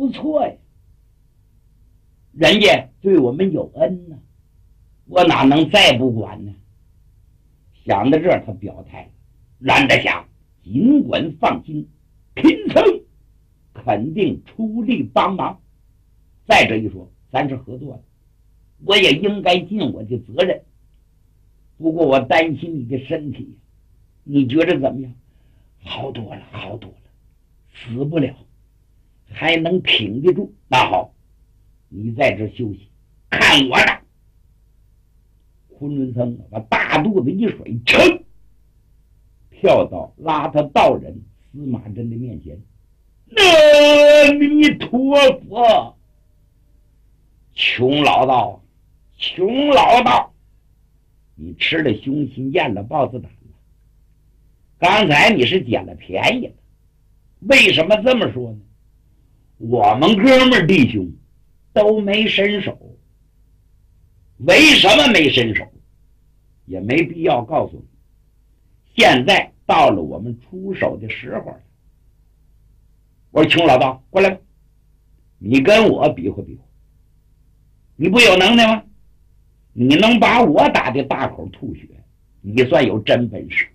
不错呀，人家对我们有恩呢，我哪能再不管呢？想到这儿，他表态了，蓝大侠尽管放心，贫僧肯定出力帮忙。再者一说，咱是合作的，我也应该尽我的责任。不过我担心你的身体，你觉得怎么样？好多了，好多了，死不了，还能挺得住。那好，你在这休息，看我的。昆仑僧把大肚子一甩，噌，跳到邋遢道人司马真的面前。阿弥陀佛！穷老道，穷老道，你吃了凶心，咽了豹子胆了。刚才你是捡了便宜了，为什么这么说呢？我们哥们儿弟兄都没伸手，为什么没伸手？也没必要告诉你。现在到了我们出手的时候了。我说穷老道，过来吧，你跟我比划比划。你不有能耐吗？你能把我打的大口吐血，你算有真本事。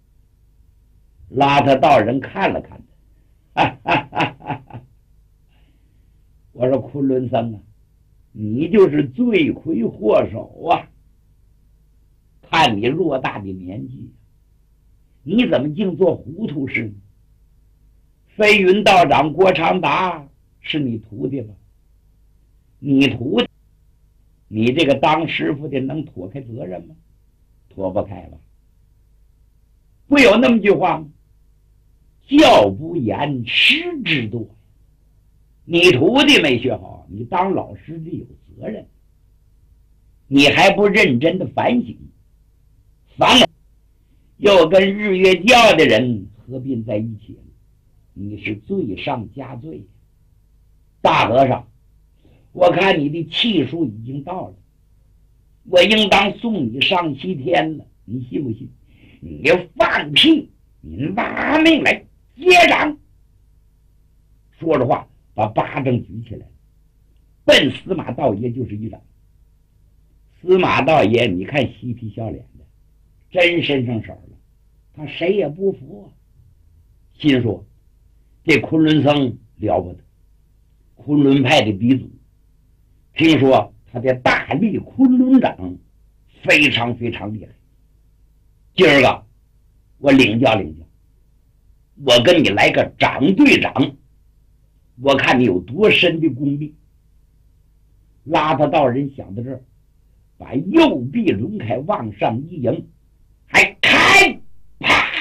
邋遢道人看了看他，哈哈哈哈哈。我说昆仑僧啊，你就是罪魁祸首啊！看你偌大的年纪，你怎么净做糊涂事呢？飞云道长郭长达是你徒弟吧？你徒弟，你这个当师傅的能脱开责任吗？脱不开吧？不有那么句话吗？教不严，师之惰。你徒弟没学好，你当老师的有责任，你还不认真的反省，反而又跟日月教的人合并在一起了，你是罪上加罪。大和尚，我看你的气数已经到了，我应当送你上西天了，你信不信？你放屁！你拿命来接掌！说着话，把巴掌举起来，奔司马道爷就是一掌。司马道爷，你看嬉皮笑脸的，真伸上手了，他谁也不服啊，心说这昆仑僧了不得，昆仑派的鼻祖，听说他的大力昆仑掌非常非常厉害。今儿个我领教领教，我跟你来个掌对掌，我看你有多深的功力。邋遢道人想到这儿，把右臂抡开往上一迎，还开，啪！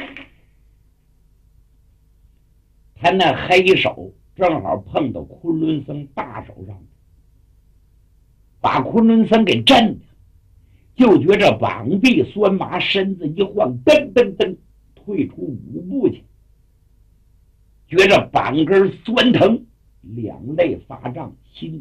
他那黑手正好碰到昆仑僧大手上，把昆仑僧给震的，就觉着膀臂酸麻，身子一晃，噔噔噔退出5步去，觉着膀根酸疼，两肋发胀，心